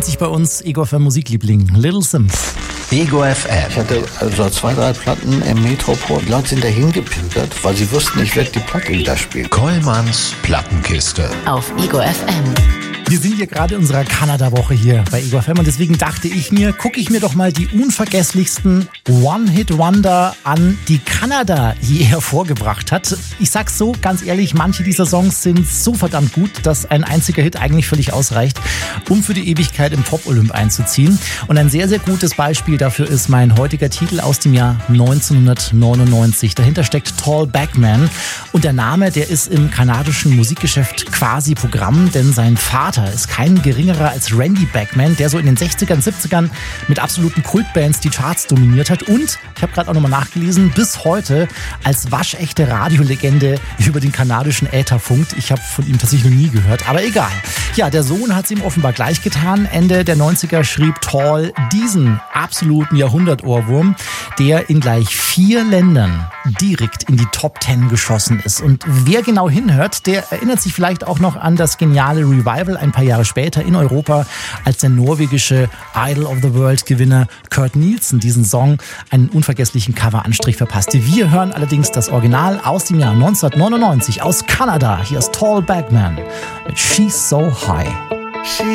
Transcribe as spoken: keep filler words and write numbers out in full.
nennt sich bei uns Ego F M Musikliebling, Little Sims. Ego F M. Ich hatte also zwei, drei Platten im Metropol. Die Leute sind dahin gepilgert, weil sie wussten, ich werde die Platte wieder spielen. Kollmanns Plattenkiste. Auf Ego F M. Wir sind hier gerade in unserer Kanada-Woche hier bei Ego F M und deswegen dachte ich mir, gucke ich mir doch mal die unvergesslichsten One-Hit-Wonder an, die Kanada je hervorgebracht hat. Ich sag's so, ganz ehrlich, manche dieser Songs sind so verdammt gut, dass ein einziger Hit eigentlich völlig ausreicht, um für die Ewigkeit im Pop-Olymp einzuziehen. Und ein sehr, sehr gutes Beispiel dafür ist mein heutiger Titel aus dem Jahr neunzehnhundertneunundneunzig. Dahinter steckt Tall Bagman und der Name, der ist im kanadischen Musikgeschäft quasi Programm, denn sein Vater ist kein geringerer als Randy Bagman, der so in den sechzigern, siebzigern mit absoluten Kultbands die Charts dominiert hat und, ich habe gerade auch nochmal nachgelesen, bis heute als waschechte Radiolegende über den kanadischen Äther funkt. Ich habe von ihm tatsächlich noch nie gehört, aber egal. Ja, der Sohn hat es ihm offenbar gleich getan. Ende der neunziger schrieb Tall diesen absoluten Jahrhundert-Ohrwurm, der in gleich vier Ländern direkt in die Top Ten geschossen ist. Und wer genau hinhört, der erinnert sich vielleicht auch noch an das geniale Revival ein paar Jahre später in Europa, als der norwegische Idol of the World Gewinner Kurt Nielsen diesen Song einen unvergesslichen Coveranstrich verpasste. Wir hören allerdings das Original aus dem Jahr neunzehnhundertneunundneunzig aus Kanada. Hier ist Tall Bagman mit She's So High.